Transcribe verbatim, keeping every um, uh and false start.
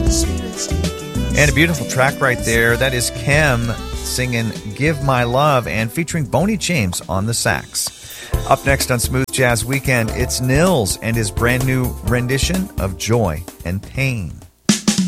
And a beautiful track right there. That is Kem singing Give My Love and featuring Boney James on the sax. Up next on Smooth Jazz Weekend, it's Nils and his brand new rendition of Joy and Pain.